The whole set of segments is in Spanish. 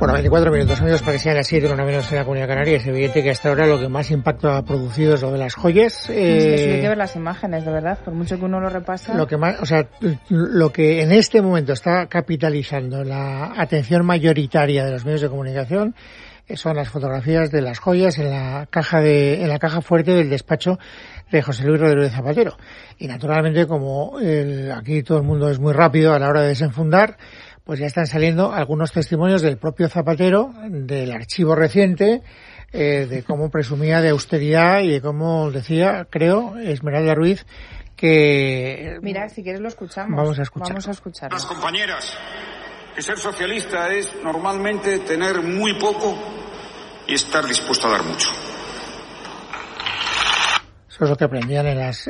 Bueno, 24 minutos, amigos, para que sean las 7, una menos en la Comunidad Canaria. Es evidente que hasta ahora lo que más impacto ha producido es lo de las joyas. Hay que ver las imágenes, de verdad, por mucho que uno lo repasa. Lo que en este momento está capitalizando la atención mayoritaria de los medios de comunicación son las fotografías de las joyas en la caja fuerte del despacho de José Luis Rodríguez Zapatero. Y naturalmente, como aquí todo el mundo es muy rápido a la hora de desenfundar, pues ya están saliendo algunos testimonios del propio Zapatero, del archivo reciente, de cómo presumía de austeridad y de cómo decía, creo, Esmeralda Ruiz, que... Mira, si quieres lo escuchamos. Vamos a escuchar. Las compañeras, que ser socialista es normalmente tener muy poco y estar dispuesto a dar mucho. Eso es lo que aprendían en las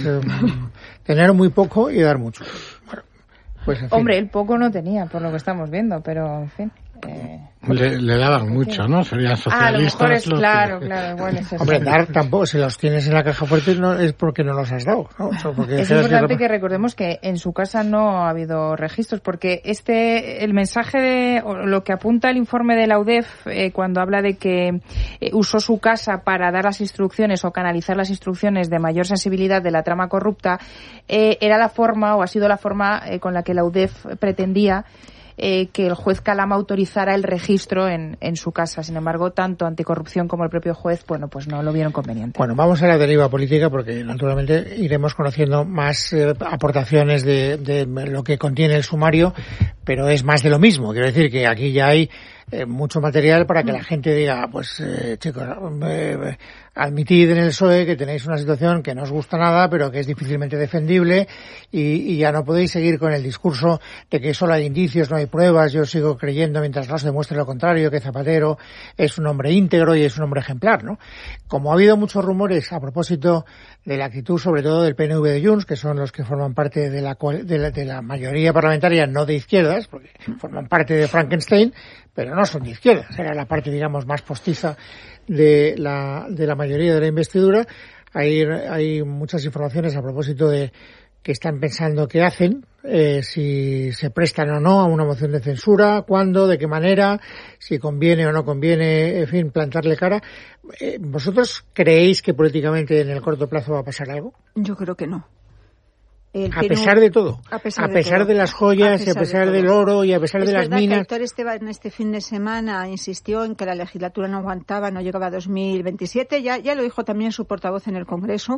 tener muy poco y dar mucho. Bueno, pues en fin. Hombre, el poco no tenía, por lo que estamos viendo, pero en fin. Le daban mucho, ¿no? Serían socialistas. A lo mejor es claro, igual es eso. Hombre, dar tampoco, si los tienes en la caja fuerte no es porque no los has dado, ¿no? Es importante que recordemos que en su casa no ha habido registros, porque el mensaje o lo que apunta el informe de la UDEF cuando habla de que usó su casa para dar las instrucciones o canalizar las instrucciones de mayor sensibilidad de la trama corrupta, era la forma, o ha sido la forma con la que la UDEF pretendía que el juez Calama autorizara el registro en su casa. Sin embargo, tanto Anticorrupción como el propio juez, bueno, pues no lo vieron conveniente. Bueno, vamos a la deriva política porque naturalmente iremos conociendo más aportaciones de lo que contiene el sumario, pero es más de lo mismo. Quiero decir que aquí ya hay mucho material para que la gente diga, pues chicos, admitid en el PSOE que tenéis una situación que no os gusta nada, pero que es difícilmente defendible y ya no podéis seguir con el discurso de que solo hay indicios, no hay pruebas. Yo sigo creyendo, mientras no se demuestre lo contrario, que Zapatero es un hombre íntegro y es un hombre ejemplar, ¿no? Como ha habido muchos rumores a propósito de la actitud, sobre todo del PNV de Junts, que son los que forman parte de la mayoría parlamentaria, no de izquierdas, porque forman parte de Frankenstein, pero no son de izquierdas. Era la parte, digamos, más postiza de la mayoría de la investidura. Hay muchas informaciones a propósito de que están pensando qué hacen, si se prestan o no a una moción de censura, cuándo, de qué manera, si conviene o no conviene, en fin, plantarle cara. ¿Vosotros creéis que políticamente en el corto plazo va a pasar algo? Yo creo que no. A pesar de todo, a pesar de las joyas y a pesar del oro y a pesar de las minas. Es verdad que Aitor Esteban este fin de semana insistió en que la legislatura no aguantaba, no llegaba a 2027, ya lo dijo también su portavoz en el Congreso.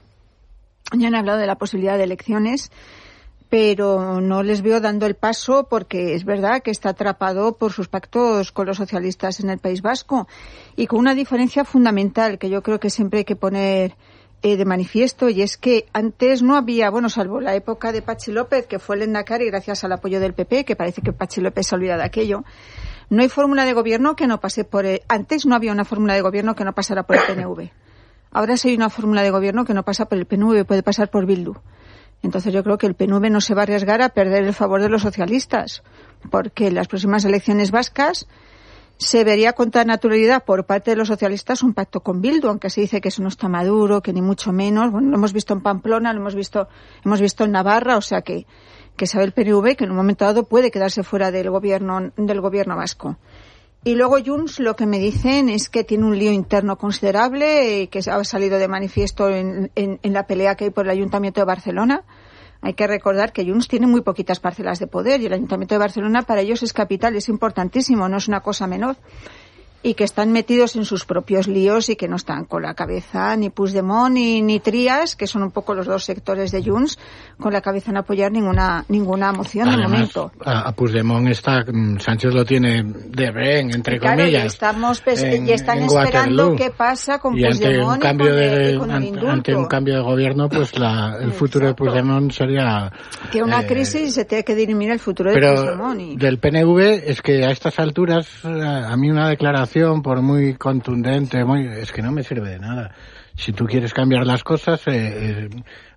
Ya han hablado de la posibilidad de elecciones, pero no les veo dando el paso porque es verdad que está atrapado por sus pactos con los socialistas en el País Vasco y con una diferencia fundamental que yo creo que siempre hay que poner de manifiesto, y es que antes no había, bueno, salvo la época de Patxi López, que fue el lehendakari gracias al apoyo del PP, que parece que Patxi López se olvida de aquello, no hay fórmula de gobierno que no pase por antes no había una fórmula de gobierno que no pasara por el PNV. Ahora sí hay una fórmula de gobierno que no pasa por el PNV, puede pasar por Bildu. Entonces yo creo que el PNV no se va a arriesgar a perder el favor de los socialistas, porque en las próximas elecciones vascas se vería con toda naturalidad por parte de los socialistas un pacto con Bildu, aunque se dice que eso no está maduro, que ni mucho menos. Bueno, lo hemos visto en Pamplona, lo hemos visto en Navarra, o sea que sabe el PNV que en un momento dado puede quedarse fuera del gobierno vasco. Y luego Junts lo que me dicen es que tiene un lío interno considerable que ha salido de manifiesto en la pelea que hay por el Ayuntamiento de Barcelona. Hay que recordar que Junts tiene muy poquitas parcelas de poder y el Ayuntamiento de Barcelona para ellos es capital, es importantísimo, no es una cosa menor. Y que están metidos en sus propios líos y que no están con la cabeza ni Puigdemont ni Trias, que son un poco los dos sectores de Junts, con la cabeza en apoyar ninguna moción. Además, de momento. A Puigdemont Sánchez lo tiene de rehén, entre comillas. Y están esperando qué pasa con Puigdemont y con el indulto. Ante un cambio de gobierno, pues el futuro de Puigdemont sería... Que una crisis se tiene que dirimir el futuro de Puigdemont. Del PNV es que a estas alturas, a mí una declaración por muy contundente, es que no me sirve de nada. Si tú quieres cambiar las cosas,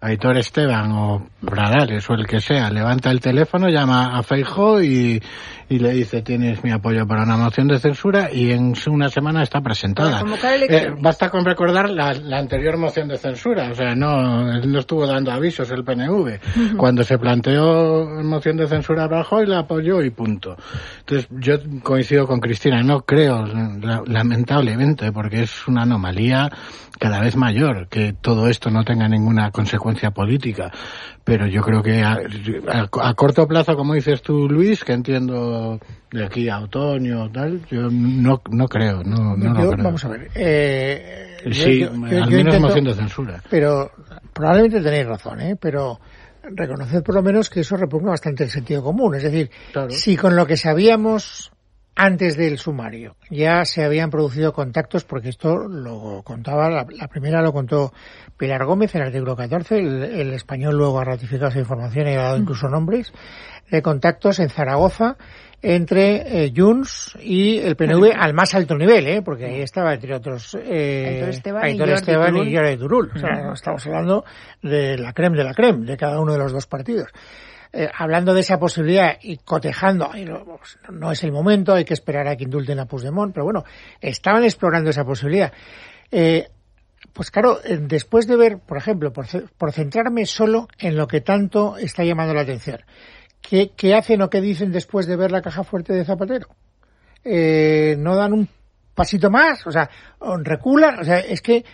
Aitor Esteban o Pradales o el que sea levanta el teléfono, llama a Feijóo y le dice: tienes mi apoyo para una moción de censura, y en una semana está presentada. Basta con recordar la anterior moción de censura, o sea, no estuvo dando avisos el PNV. Cuando se planteó moción de censura a Rajoy, la apoyó y punto. Entonces yo coincido con Cristina, no creo, lamentablemente, porque es una anomalía cada vez mayor que todo esto no tenga ninguna consecuencia política, pero yo creo que a corto plazo, como dices tú, Luis, que entiendo de aquí a otoño tal, yo no creo, no lo creo. Vamos a ver, sí, al menos moción de censura. Pero probablemente tenéis razón, pero reconoced por lo menos que eso repugna bastante el sentido común, es decir, claro, si con lo que sabíamos antes del sumario ya se habían producido contactos, porque esto lo contaba, la primera lo contó Pilar Gómez en el artículo 14, el Español luego ha ratificado esa información y ha dado incluso nombres de contactos en Zaragoza entre Junts y el PNV al más alto nivel, porque ahí estaba, entre otros, Aitor Esteban y Jordi Turull. O sea, estamos hablando de la crème de cada uno de los dos partidos. Hablando de esa posibilidad y cotejando, no es el momento, hay que esperar a que indulten a Puigdemont, pero bueno, estaban explorando esa posibilidad. Pues claro, después de ver, por ejemplo, por centrarme solo en lo que tanto está llamando la atención, ¿qué hacen o qué dicen después de ver la caja fuerte de Zapatero? ¿No dan un pasito más? O sea, reculan, o sea, es que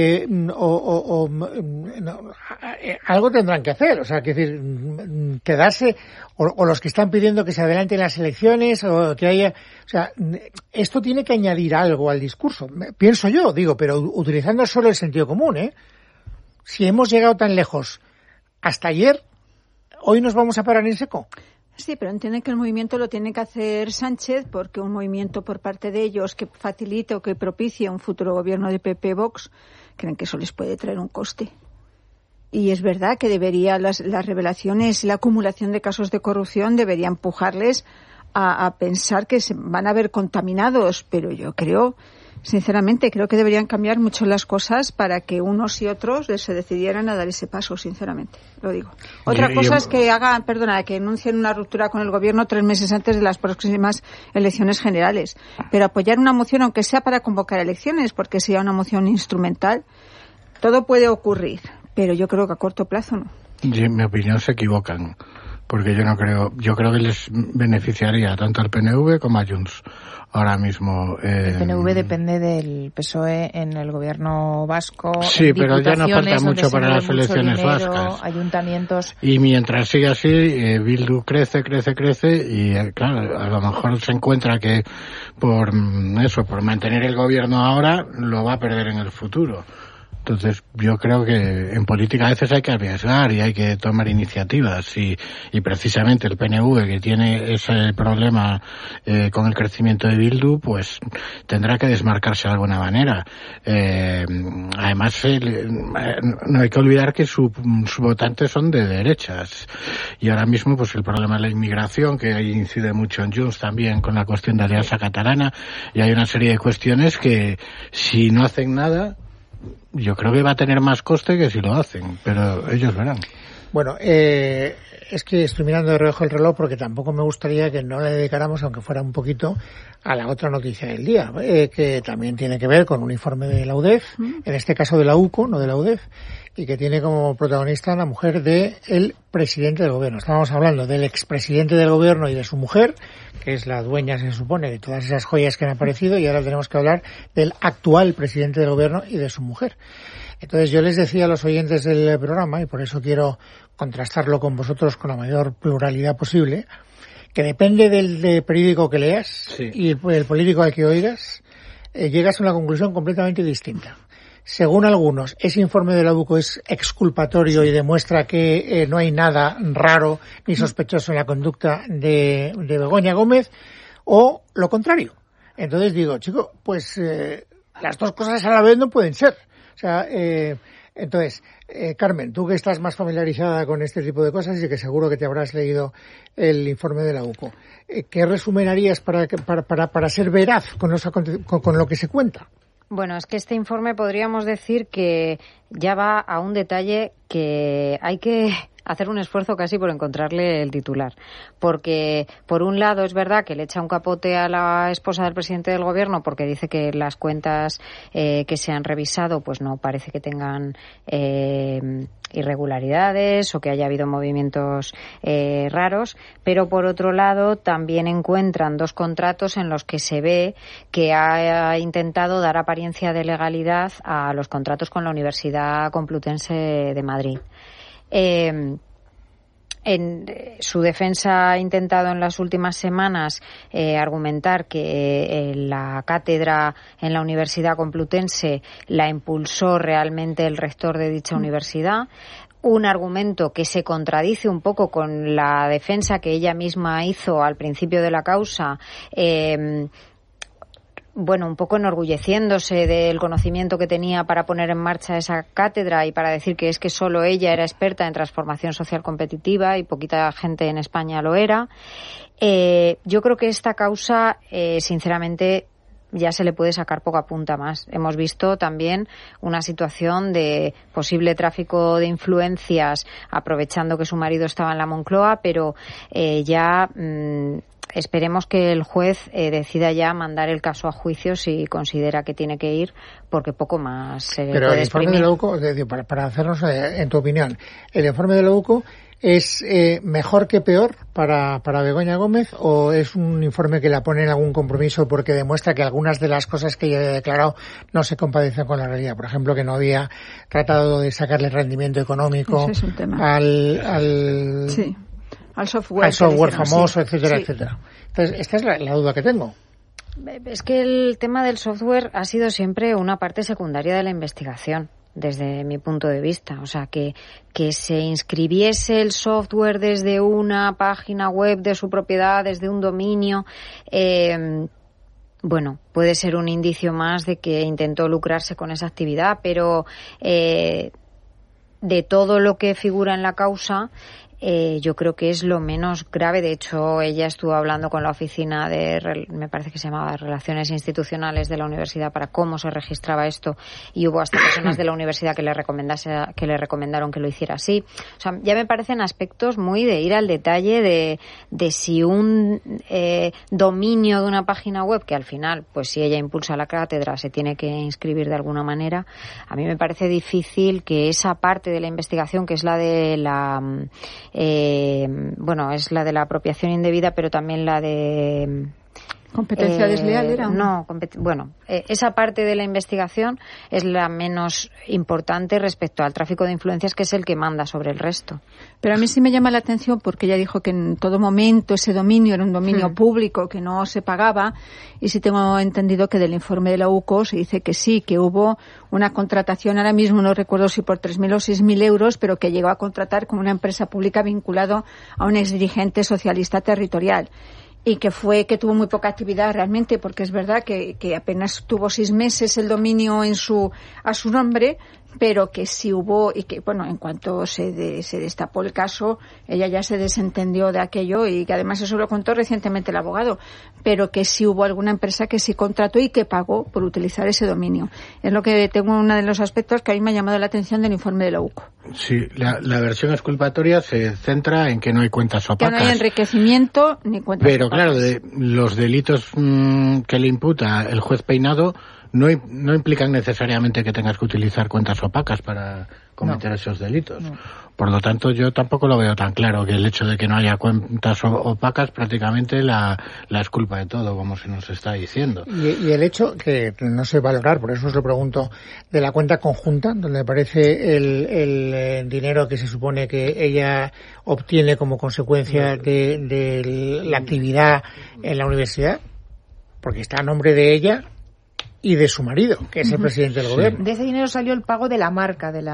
algo tendrán que hacer, o sea, que decir, quedarse, o los que están pidiendo que se adelanten las elecciones, o que haya, o sea, esto tiene que añadir algo al discurso, pienso yo, digo, pero utilizando solo el sentido común, si hemos llegado tan lejos hasta ayer, ¿hoy nos vamos a parar en seco? Sí, pero entienden que el movimiento lo tiene que hacer Sánchez, porque un movimiento por parte de ellos que facilite o que propicie un futuro gobierno de PP-Vox, creen que eso les puede traer un coste. Y es verdad que las revelaciones y la acumulación de casos de corrupción debería empujarles a pensar que se van a ver contaminados, pero yo sinceramente, creo que deberían cambiar mucho las cosas para que unos y otros se decidieran a dar ese paso, sinceramente, lo digo. Otra cosa es que que anuncien una ruptura con el gobierno 3 meses antes de las próximas elecciones generales. Pero apoyar una moción, aunque sea para convocar elecciones, porque sea una moción instrumental, todo puede ocurrir, pero yo creo que a corto plazo no. Y en mi opinión se equivocan, porque yo creo que les beneficiaría tanto al PNV como a Junts. Ahora mismo el PNV depende del PSOE en el gobierno vasco. Sí, pero ya no falta mucho para las elecciones vascas. Ayuntamientos. Y mientras siga así, Bildu crece y claro, a lo mejor se encuentra que por mantener el gobierno ahora lo va a perder en el futuro. Entonces, yo creo que en política a veces hay que arriesgar y hay que tomar iniciativas y precisamente el PNV, que tiene ese problema con el crecimiento de Bildu, pues tendrá que desmarcarse de alguna manera. Además, no hay que olvidar que sus votantes son de derechas y ahora mismo pues el problema de la inmigración, que incide mucho en Junts también con la cuestión de Alianza Catalana, y hay una serie de cuestiones que si no hacen nada, yo creo que va a tener más coste que si lo hacen, pero ellos verán. Bueno, es que estoy mirando de reojo el reloj porque tampoco me gustaría que no le dedicáramos, aunque fuera un poquito, a la otra noticia del día, que también tiene que ver con un informe de la UDEF, en este caso de la UCO, no de la UDEF, y que tiene como protagonista la mujer del presidente del gobierno. Estábamos hablando del expresidente del gobierno y de su mujer, que es la dueña, se supone, de todas esas joyas que han aparecido, y ahora tenemos que hablar del actual presidente del gobierno y de su mujer. Entonces yo les decía a los oyentes del programa, y por eso quiero contrastarlo con vosotros con la mayor pluralidad posible, que depende del periódico que leas, sí, y el político al que oigas, llegas a una conclusión completamente distinta. Según algunos, ese informe de la UCO es exculpatorio y demuestra que no hay nada raro ni sospechoso en la conducta de Begoña Gómez, o lo contrario. Entonces digo, chico, pues las dos cosas a la vez no pueden ser. O sea, entonces, Carmen, tú que estás más familiarizada con este tipo de cosas y que seguro que te habrás leído el informe de la UCO, ¿qué resumen harías para ser veraz con lo que se cuenta? Bueno, es que este informe podríamos decir que ya va a un detalle que hay que hacer un esfuerzo casi por encontrarle el titular. Porque, por un lado, es verdad que le echa un capote a la esposa del presidente del gobierno porque dice que las cuentas que se han revisado pues no parece que tengan irregularidades o que haya habido movimientos raros, pero por otro lado también encuentran 2 contratos en los que se ve que ha intentado dar apariencia de legalidad a los contratos con la Universidad Complutense de Madrid. En su defensa ha intentado en las últimas semanas argumentar que la cátedra en la Universidad Complutense la impulsó realmente el rector de dicha universidad. Un argumento que se contradice un poco con la defensa que ella misma hizo al principio de la causa, un poco enorgulleciéndose del conocimiento que tenía para poner en marcha esa cátedra y para decir que es que solo ella era experta en transformación social competitiva y poquita gente en España lo era. Yo creo que esta causa, sinceramente, ya se le puede sacar poca punta más. Hemos visto también una situación de posible tráfico de influencias aprovechando que su marido estaba en la Moncloa, pero esperemos que el juez decida ya mandar el caso a juicio si considera que tiene que ir, porque poco más se puede Pero el informe de la UCO, para hacernos, en tu opinión, ¿el informe de la UCO es mejor que peor para Begoña Gómez o es un informe que la pone en algún compromiso porque demuestra que algunas de las cosas que ella ha declarado no se compadecen con la realidad? Por ejemplo, que no había tratado de sacarle rendimiento económico al software famoso, etcétera, etcétera. Entonces, esta es la duda que tengo. Es que el tema del software ha sido siempre una parte secundaria de la investigación, desde mi punto de vista. O sea, que se inscribiese el software desde una página web de su propiedad, desde un dominio, puede ser un indicio más de que intentó lucrarse con esa actividad, pero de todo lo que figura en la causa, yo creo que es lo menos grave. De hecho, ella estuvo hablando con la oficina me parece que se llamaba Relaciones Institucionales de la universidad para cómo se registraba esto, y hubo hasta personas de la universidad que le recomendaron que lo hiciera así. O sea, ya me parecen aspectos muy de ir al detalle de si un dominio de una página web, que al final, pues si ella impulsa la cátedra, se tiene que inscribir de alguna manera. A mí me parece difícil que esa parte de la investigación, que es la de la es la de la apropiación indebida, pero también la de ¿competencia desleal era? No, esa parte de la investigación es la menos importante respecto al tráfico de influencias, que es el que manda sobre el resto. Pero a mí sí me llama la atención porque ella dijo que en todo momento ese dominio era un dominio público, que no se pagaba, y sí tengo entendido que del informe de la UCO se dice que sí, que hubo una contratación, ahora mismo no recuerdo si por 3.000 o 6.000 euros, pero que llegó a contratar con una empresa pública vinculado a un exdirigente socialista territorial. Y que tuvo muy poca actividad realmente, porque es verdad que apenas tuvo 6 meses el dominio a su nombre, pero que sí hubo, y que en cuanto se destapó el caso, ella ya se desentendió de aquello, y que además eso lo contó recientemente el abogado, pero que sí hubo alguna empresa que sí contrató y que pagó por utilizar ese dominio. Es lo que tengo, uno de los aspectos que a mí me ha llamado la atención del informe de la UCO. Sí, la versión exculpatoria se centra en que no hay cuentas opacas. Que no hay enriquecimiento ni cuentas Pero opacas. Claro, de los delitos que le imputa el juez Peinado no implican necesariamente que tengas que utilizar cuentas opacas para cometer esos delitos. No. Por lo tanto, yo tampoco lo veo tan claro, que el hecho de que no haya cuentas opacas prácticamente la es culpa de todo, como se nos está diciendo. Y el hecho, que no sé valorar, por eso os lo pregunto, de la cuenta conjunta, donde aparece el dinero que se supone que ella obtiene como consecuencia de la actividad en la universidad, porque está a nombre de ella y de su marido, que es el presidente del gobierno. De ese dinero salió el pago de la marca del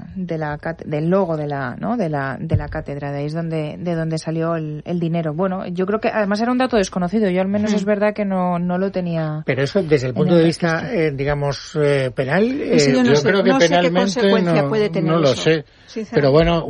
logo de la cátedra, de ahí es de donde salió el dinero. Bueno, yo creo que además era un dato desconocido, yo al menos es verdad que no lo tenía. Pero eso desde el punto de vista penal, yo creo que penalmente no lo sé. Pero bueno,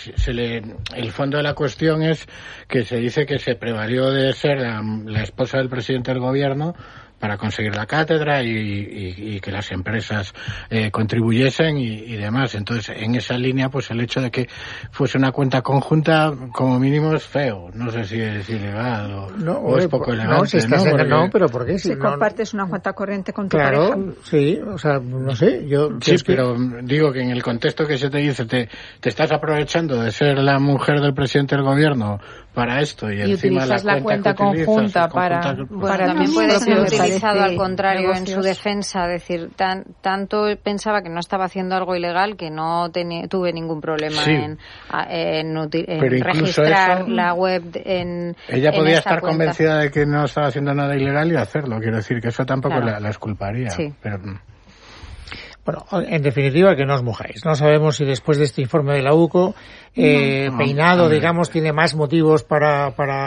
el fondo de la cuestión es que se dice que se prevalió de ser la esposa del presidente del gobierno para conseguir la cátedra y que las empresas contribuyesen y demás. Entonces, en esa línea, pues el hecho de que fuese una cuenta conjunta, como mínimo, es feo. No sé si es ilegal o es poco elegante. No, pero ¿por qué? Si compartes una cuenta corriente con tu pareja. Claro, sí, o sea, no sé. Sí, pero digo que en el contexto que se te dice, te estás aprovechando de ser la mujer del presidente del gobierno para esto y encima utilizas la cuenta conjunta para también puede ser utilizado al contrario negocios. En su defensa, decir, tanto pensaba que no estaba haciendo algo ilegal que no tuve ningún problema en registrar eso, la web en ella podía estar cuenta. Convencida de que no estaba haciendo nada ilegal y hacerlo, quiero decir que eso tampoco la exculparía. Sí. Pero bueno, en definitiva, que no os mojáis. No sabemos si después de este informe de la UCO, Peinado, digamos, tiene más motivos para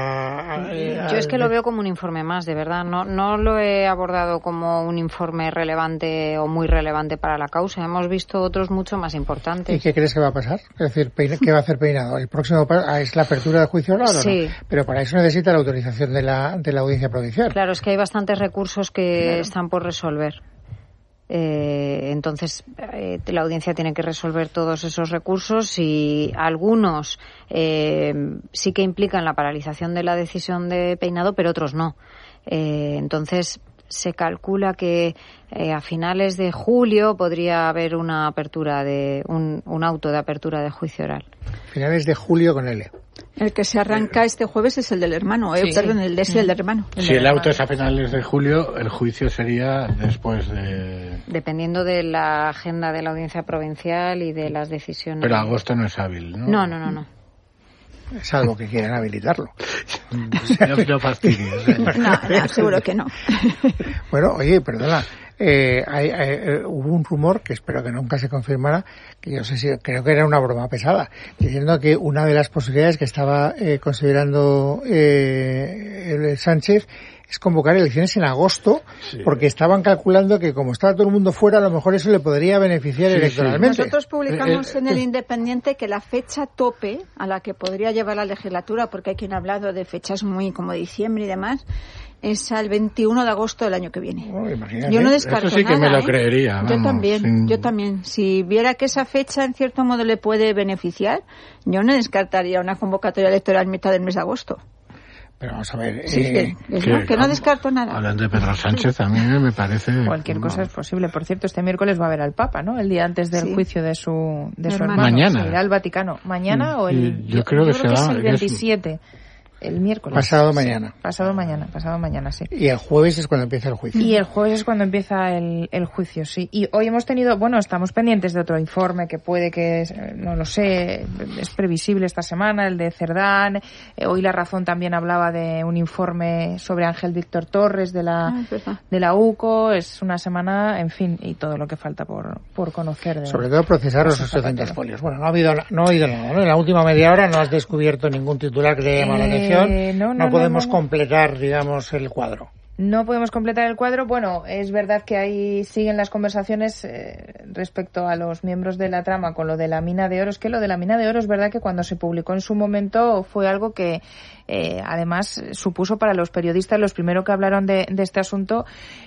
yo es que lo veo como un informe más, de verdad. No lo he abordado como un informe relevante o muy relevante para la causa. Hemos visto otros mucho más importantes. ¿Y qué crees que va a pasar? Es decir, ¿qué va a hacer Peinado? ¿El próximo es la apertura del juicio oral o sí. no? Pero para eso necesita la autorización de la Audiencia Provincial. Claro, es que hay bastantes recursos que están por resolver. Entonces la audiencia tiene que resolver todos esos recursos y algunos sí que implican la paralización de la decisión de Peinado, pero otros no. Entonces se calcula que a finales de julio podría haber una apertura de un auto de apertura de juicio oral. Finales de julio con L. El que se arranca este jueves es el del hermano, perdón, el del hermano. Si el auto es a finales de julio, el juicio sería después de... Dependiendo de la agenda de la audiencia provincial y de las decisiones. Pero agosto no es hábil, ¿no? No. Salvo que quieran habilitarlo. No fastidies. No, seguro que no. Bueno, oye, perdona. Hubo un rumor que espero que nunca se confirmara, que yo sé si creo que era una broma pesada, diciendo que una de las posibilidades que estaba considerando el Sánchez es convocar elecciones en agosto, porque estaban calculando que como estaba todo el mundo fuera, a lo mejor eso le podría beneficiar electoralmente. Nosotros publicamos en El Independiente que la fecha tope a la que podría llevar la legislatura, porque hay quien ha hablado de fechas muy como diciembre y demás, es al 21 de agosto del año que viene. Yo no descarto eso sí que nada, me lo creería. Yo también. Si viera que esa fecha en cierto modo le puede beneficiar, yo no descartaría una convocatoria electoral en mitad del mes de agosto. Pero vamos a ver... que no descarto nada. Hablando de Pedro Sánchez, a mí me parece... Cualquier cosa es posible. Por cierto, este miércoles va a ver al Papa, ¿no? El día antes del juicio de su hermano. Mañana. Se irá al Vaticano. ¿Mañana o el...? Yo creo que es el 27. El miércoles. Pasado mañana, sí. Y el jueves es cuando empieza el juicio. Y el jueves es cuando empieza el juicio, sí. Y hoy hemos tenido, estamos pendientes de otro informe que puede que, no lo sé, es previsible esta semana, el de Cerdán. Hoy La Razón también hablaba de un informe sobre Ángel Víctor Torres de la UCO. Es una semana, en fin, y todo lo que falta por conocer. Sobre todo procesar los 800 folios. Bueno, no ha oído nada, ¿no? En la última media hora no has descubierto ningún titular que te haya llamado la atención. No podemos completar, digamos, el cuadro. No podemos completar el cuadro. Bueno, es verdad que ahí siguen las conversaciones respecto a los miembros de la trama con lo de la mina de oro. Es que lo de la mina de oro es verdad que cuando se publicó en su momento fue algo que además supuso para los periodistas, los primeros que hablaron de este asunto,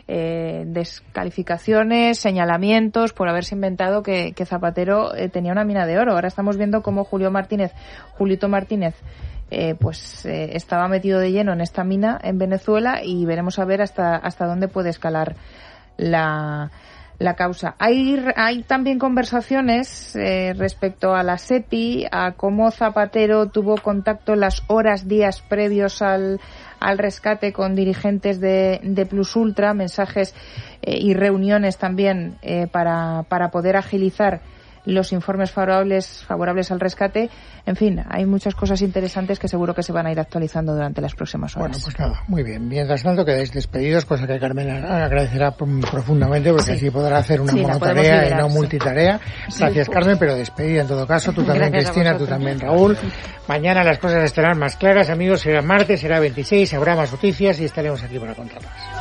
descalificaciones, señalamientos por haberse inventado que Zapatero tenía una mina de oro. Ahora estamos viendo cómo Julito Martínez estaba metido de lleno en esta mina en Venezuela y veremos a ver hasta dónde puede escalar la causa. Hay también conversaciones respecto a la SEPI, a cómo Zapatero tuvo contacto las días previos al rescate con dirigentes de Plus Ultra, mensajes y reuniones también para poder agilizar los informes favorables al rescate. En fin, hay muchas cosas interesantes que seguro que se van a ir actualizando durante las próximas horas. Bueno, pues nada, muy bien. Mientras tanto, quedáis despedidos, cosa que Carmen agradecerá profundamente, porque así podrá hacer una monotarea y no multitarea. Gracias, Carmen, pero despedida en todo caso. Tú también, Cristina, tú también, Raúl. Mañana las cosas estarán más claras, amigos. Será martes, será 26, habrá más noticias y estaremos aquí para contarlas.